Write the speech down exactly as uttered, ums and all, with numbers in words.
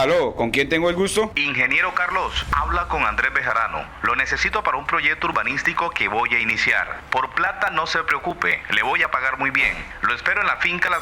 Aló, ¿con quién tengo el gusto? Ingeniero Carlos, habla con Andrés Bejarano. Lo necesito para un proyecto urbanístico que voy a iniciar. Por plata no se preocupe, le voy a pagar muy bien. Lo espero en la finca Las